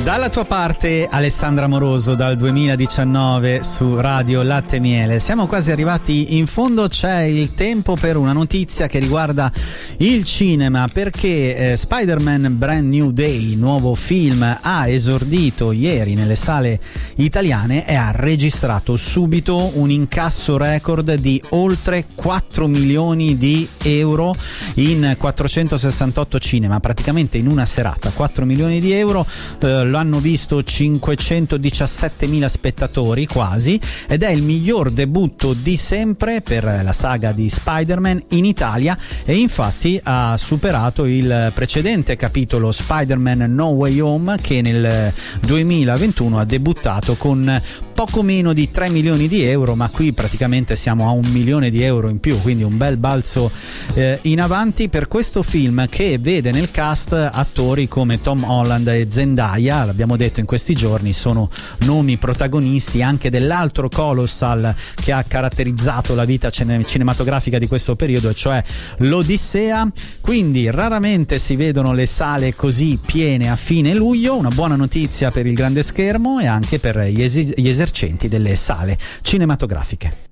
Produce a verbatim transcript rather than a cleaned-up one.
Dalla tua parte Alessandra Moroso dal duemiladiciannove su Radio Latte e Miele. Siamo quasi arrivati in fondo, c'è il tempo per una notizia che riguarda il cinema, perché eh, Spider-Man Brand New Day, nuovo film, ha esordito ieri nelle sale italiane e ha registrato subito un incasso record di oltre quattro milioni di euro in quattrocentosessantotto cinema, praticamente in una serata. Quattro milioni di euro, eh, lo hanno visto cinquecentodiciassettemila spettatori quasi, ed è il miglior debutto di sempre per la saga di Spider-Man in Italia, e infatti ha superato il precedente capitolo Spider-Man No Way Home, che nel duemilaventuno ha debuttato con poco meno di tre milioni di euro, ma qui praticamente siamo a un milione di euro in più, quindi un bel balzo eh, in avanti per questo film, che vede nel cast attori come Tom Holland e Zendaya. L'abbiamo detto in questi giorni, sono nomi protagonisti anche dell'altro colossal che ha caratterizzato la vita cine- cinematografica di questo periodo, cioè l'Odissea. Quindi raramente si vedono le sale così piene a fine luglio, una buona notizia per il grande schermo e anche per gli, esi- gli esercenti delle sale cinematografiche.